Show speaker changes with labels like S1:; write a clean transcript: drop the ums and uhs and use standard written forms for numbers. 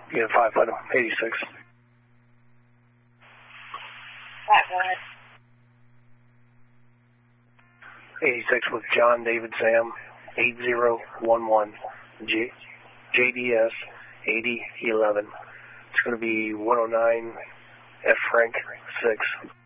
S1: Unit 5, item 86.
S2: That one.
S1: 86 with John David Sam 8011 JDS 8011. It's going to be 109 F Frank 6.